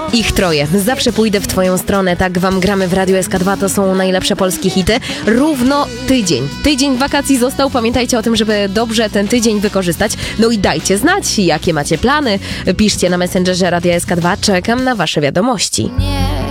Ich troje. Zawsze pójdę w twoją stronę, tak wam gramy w Radiu SK2, to są najlepsze polskie hity. Równo tydzień. Tydzień wakacji został, pamiętajcie o tym, żeby dobrze ten tydzień wykorzystać. No i dajcie znać, jakie macie plany. Piszcie na Messengerze Radia SK2, czekam na wasze wiadomości.